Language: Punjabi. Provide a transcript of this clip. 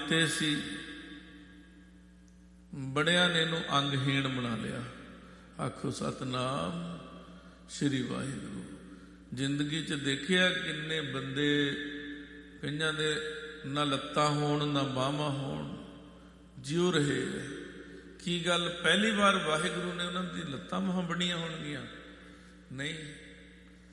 ਦਿੱਤੇ ਸੀ, ਬੜਿਆਂ ਨੇ ਇਹਨੂੰ ਅੰਗਹੀਣ ਬਣਾ ਲਿਆ। ਆਖੋ ਸਤਿਨਾਮ ਸ਼੍ਰੀ ਵਾਹਿਗੁਰੂ। ਜ਼ਿੰਦਗੀ 'ਚ ਦੇਖਿਆ ਕਿੰਨੇ ਬੰਦੇ, ਕਈਆਂ ਦੇ ਨਾ ਲੱਤਾਂ ਹੋਣ ਨਾ ਬਾਹਾਂ ਹੋਣ, ਜਿਉ ਰਹੇ। ਕੀ ਗੱਲ ਪਹਿਲੀ ਵਾਰ ਵਾਹਿਗੁਰੂ ਨੇ ਉਹਨਾਂ ਦੀ ਲੱਤਾਂ ਬਾਹਾਂ ਬਣੀਆਂ ਹੋਣਗੀਆਂ? ਨਹੀਂ।